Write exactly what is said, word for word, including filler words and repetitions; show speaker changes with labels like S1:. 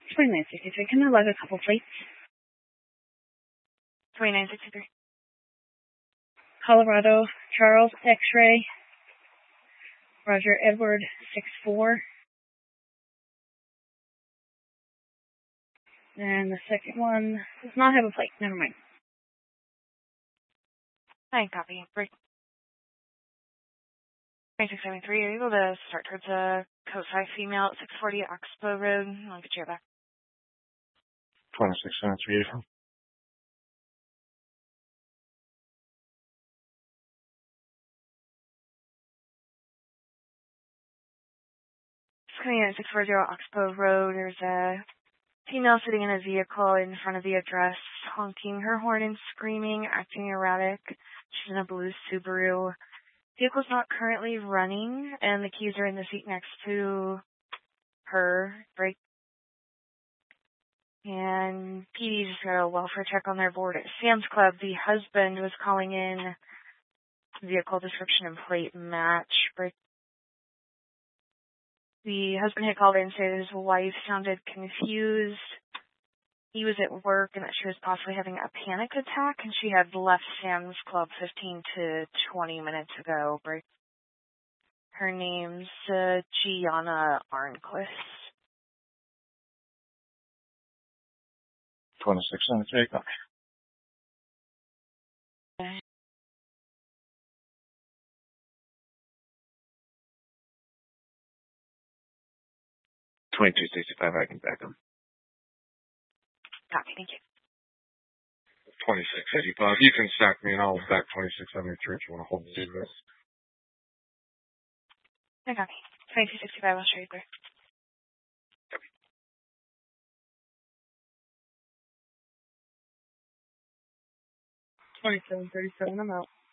S1: twenty-nine sixty-three. Can I lug a couple plates?
S2: twenty-nine sixty-three.
S1: Colorado, Charles, X-ray. Roger, Edward, six four. And the second one does not have a plate. Never mind.
S2: I copy. Break. twenty-six seventy-three, are you able to start towards a code five female at six forty Oxbow Road? I'll get you back.
S3: twenty-six seventy-three, eighty-four.
S2: Just coming in at six forty Oxbow Road, there's a female sitting in a vehicle in front of the address, honking her horn and screaming, acting erratic. She's in a blue Subaru. Vehicle's not currently running, and the keys are in the seat next to her. Break. And P D just got a welfare check on their board at Sam's Club. The husband was calling in vehicle description and plate match. Break. The husband had called in and said his wife sounded confused. He was at work and that she was possibly having a panic attack, and she had left Sam's Club fifteen to twenty minutes ago. Break. Her name's uh, Gianna Arnquist.
S3: twenty-six seventy-three, copy. twenty-two sixty-five, I can back them.
S2: Copy, thank you.
S3: twenty-six eighty-five, you can stack me and I'll back twenty-six seventy-three if you want to hold the this.
S2: I copy. twenty-two sixty-five, I'll show you through.
S1: twenty-seven thirty-seven, I'm out.